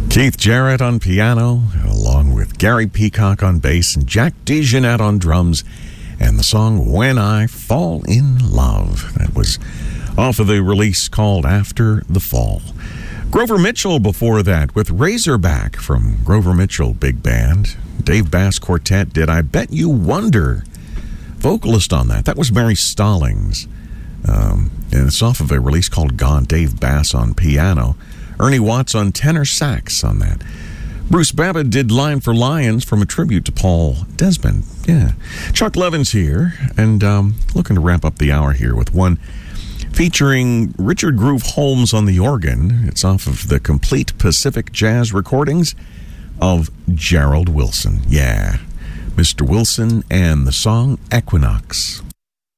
Keith Jarrett on piano, along with Gary Peacock on bass and Jack DeJohnette on drums, and the song When I Fall in Love. That was off of the release called After the Fall. Grover Mitchell before that with Razorback from Grover Mitchell Big Band. Dave Bass Quartet did I Bet You Wonder. Vocalist on that was Mary Stallings. And it's off of a release called Gone. Dave Bass on piano. Ernie Watts on tenor sax on that. Bruce Babbitt did Line for Lions from a tribute to Paul Desmond. Yeah. Chuck Levin's here, and looking to wrap up the hour here with one featuring Richard Groove Holmes on the organ. It's off of the Complete Pacific Jazz recordings of Gerald Wilson. Yeah. Mr. Wilson and the song Equinox.